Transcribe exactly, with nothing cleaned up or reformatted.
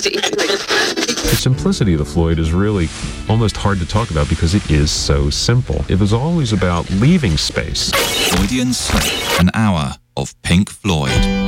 The simplicity of the Floyd is really almost hard to talk about because it is so simple. It was always about leaving space. Floydian Slate, an hour of Pink Floyd.